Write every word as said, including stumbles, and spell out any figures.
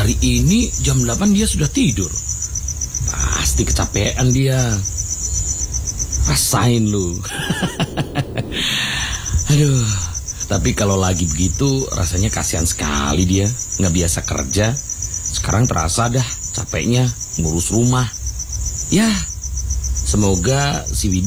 hari ini jam delapan dia sudah tidur. Pasti kecapean dia. Rasain lu. Aduh, tapi kalau lagi begitu rasanya kasihan sekali dia. Nggak biasa kerja. Sekarang terasa dah capeknya ngurus rumah. Ya, semoga si Widi